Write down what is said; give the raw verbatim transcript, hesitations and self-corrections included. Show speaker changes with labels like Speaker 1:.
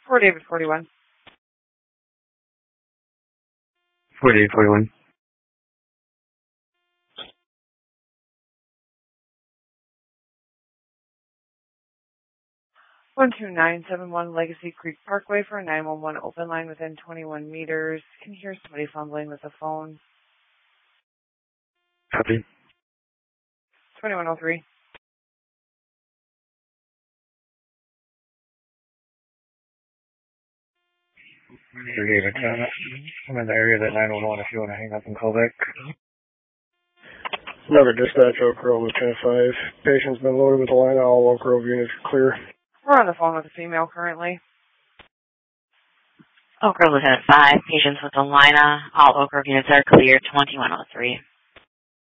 Speaker 1: For David forty-one.
Speaker 2: For David forty-one.
Speaker 1: one two nine seven one Legacy Creek Parkway for a nine one one open line within twenty-one meters. Can you hear somebody fumbling with the phone?
Speaker 2: Copy.
Speaker 1: twenty-one oh three.
Speaker 2: David, I'm in the area that nine one one if you want to hang up and call back.
Speaker 3: Never dispatch Oak Grove, Lieutenant five. Patient's been loaded with the line. All Oak Grove units clear.
Speaker 1: We're on the phone with a female currently.
Speaker 4: Oak Grove, Lieutenant five. Patients with the Lina. All Oak Grove units are clear. twenty-one oh three.